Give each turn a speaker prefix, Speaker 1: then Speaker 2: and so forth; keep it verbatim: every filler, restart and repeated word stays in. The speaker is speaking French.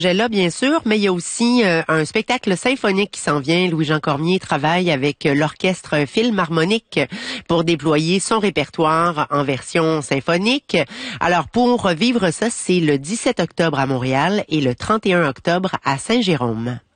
Speaker 1: Là, bien sûr, mais il y a aussi euh, un spectacle symphonique qui s'en vient. Louis-Jean Cormier travaille avec euh, l'Orchestre Philharmonique pour déployer son répertoire en version symphonique. Alors, pour vivre ça, c'est le dix-sept octobre à Montréal et le trente et un octobre à Saint-Jérôme.